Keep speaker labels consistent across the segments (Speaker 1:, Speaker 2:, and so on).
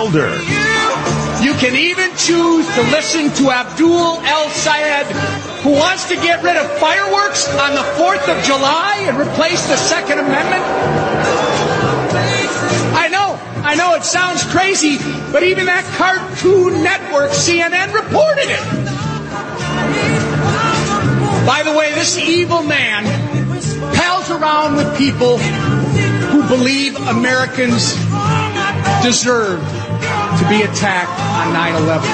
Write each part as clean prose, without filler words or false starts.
Speaker 1: Elder.
Speaker 2: You can even choose to listen to Abdul El-Sayed, who wants to get rid of fireworks on the 4th of July and replace the Second Amendment. I know it sounds crazy, but even that Cartoon Network, CNN, reported it. By the way, this evil man pals around with people who believe Americans deserve to be attacked on 9/11.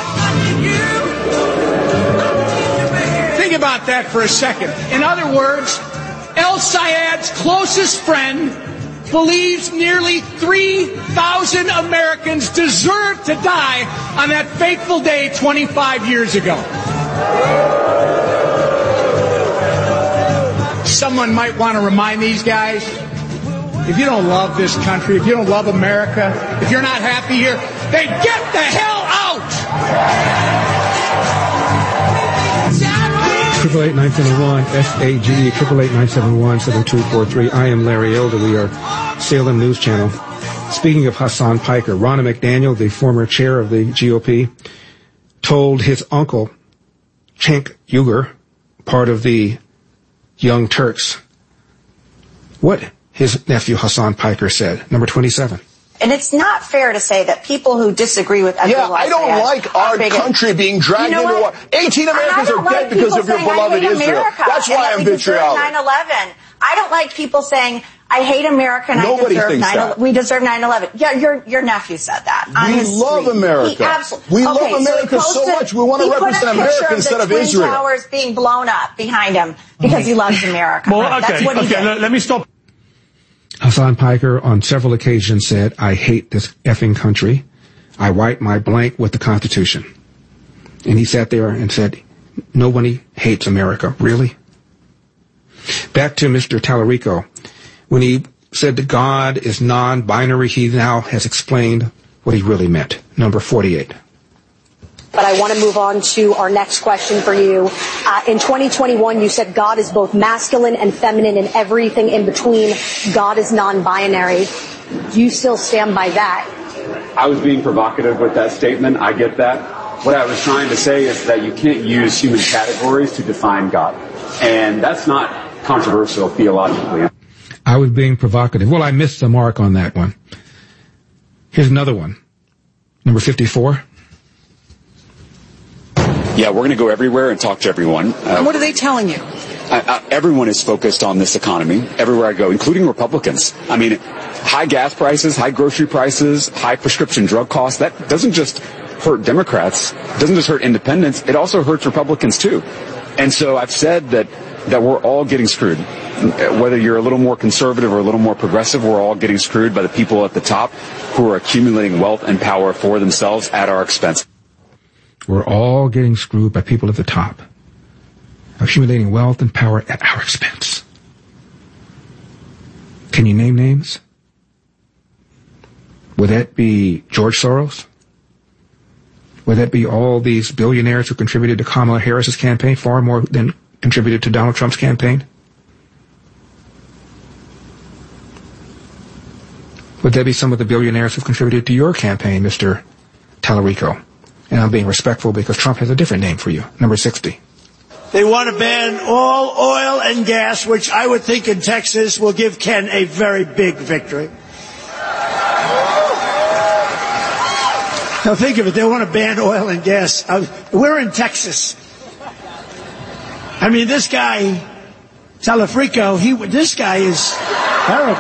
Speaker 2: Think about that for a second. In other words, El-Sayed's closest friend believes nearly 3,000 Americans deserve to die on that fateful day 25 years ago. Someone might want to remind these guys, if you don't love this country, if you don't love America, if you're not happy here, then get the hell out!
Speaker 3: 888-971-SAGE, 888-971-7243. I am Larry Elder. We are Salem News Channel. Speaking of Hassan Piker, Ronna McDaniel, the former chair of the GOP, told his uncle, Cenk Uygur, part of the Young Turks, what his nephew Hassan Piker said. Number 27.
Speaker 4: And it's not fair to say that people who disagree with Abdullah
Speaker 5: I don't like our country being dragged into war. 18 Americans are dead because of your beloved Israel. That's why I'm vitriolic.
Speaker 4: 9/11. I don't like people saying, I hate America and we deserve 9/11. Yeah, your nephew said that.
Speaker 5: We love America. We love America so much. We want to represent America instead of Israel.
Speaker 4: Twin Towers being blown up behind him because he loves America.
Speaker 1: Well,
Speaker 4: That's what he did.
Speaker 1: Let me stop.
Speaker 3: Hassan Piker on several occasions said, I hate this effing country. I wipe my blank with the Constitution. And he sat there and said, nobody hates America. Really? Back to Mr. Tallarico. When he said that God is non-binary, he now has explained what he really meant. Number 48.
Speaker 6: But I want to move on to our next question for you. In 2021, you said God is both masculine and feminine and everything in between. God is non-binary. Do you still stand by that?
Speaker 7: I was being provocative with that statement. I get that. What I was trying to say is that you can't use human categories to define God. And that's not controversial theologically.
Speaker 3: I was being provocative. Well, I missed the mark on that one. Here's another one. Number 54.
Speaker 8: Yeah, we're going to go everywhere and talk to everyone.
Speaker 9: And what are they telling you?
Speaker 8: Everyone is focused on this economy, everywhere I go, including Republicans. I mean, high gas prices, high grocery prices, high prescription drug costs, that doesn't just hurt Democrats, it doesn't just hurt independents, it also hurts Republicans too. And so I've said that we're all getting screwed. Whether you're a little more conservative or a little more progressive, we're all getting screwed by the people at the top who are accumulating wealth and power for themselves at our expense.
Speaker 3: We're all getting screwed by people at the top, accumulating wealth and power at our expense. Can you name names? Would that be George Soros? Would that be all these billionaires who contributed to Kamala Harris's campaign, far more than contributed to Donald Trump's campaign? Would that be some of the billionaires who contributed to your campaign, Mr. Tallarico? And I'm being respectful because Trump has a different name for you. Number 60.
Speaker 10: They want to ban all oil and gas, which I would think in Texas will give Ken a very big victory. Now think of it. They want to ban oil and gas. We're in Texas. I mean, this guy, Tallarico, this guy is terrible.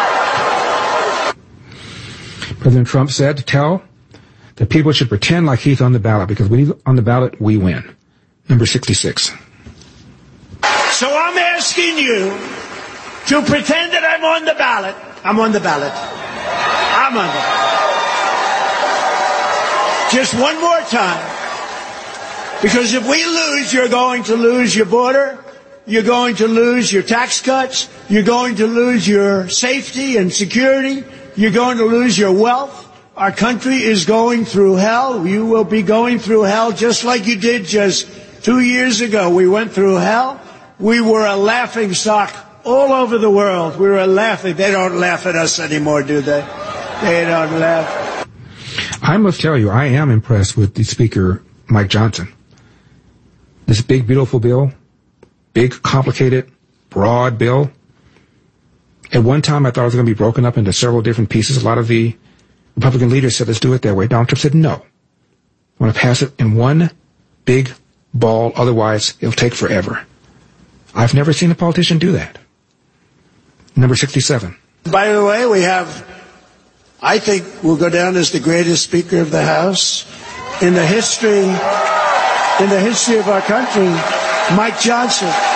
Speaker 3: President Trump said to tell that people should pretend like he's on the ballot because when he's on the ballot, we win. Number 66.
Speaker 10: So I'm asking you to pretend that I'm on the ballot. I'm on the ballot. I'm on the ballot. Just one more time. Because if we lose, you're going to lose your border. You're going to lose your tax cuts. You're going to lose your safety and security. You're going to lose your wealth. Our country is going through hell. You will be going through hell just like you did just 2 years ago. We went through hell. We were a laughing stock all over the world. We were laughing. They don't laugh at us anymore, do they? They don't laugh.
Speaker 3: I must tell you, I am impressed with the Speaker, Mike Johnson. This big, beautiful bill, big, complicated, broad bill. At one time, I thought it was going to be broken up into several different pieces. A lot of the Republican leaders said, let's do it that way. Donald Trump said, no. I want to pass it in one big ball. Otherwise, it'll take forever. I've never seen a politician do that. Number 67.
Speaker 10: By the way, I think we'll go down as the greatest Speaker of the House in the history of our country, Mike Johnson.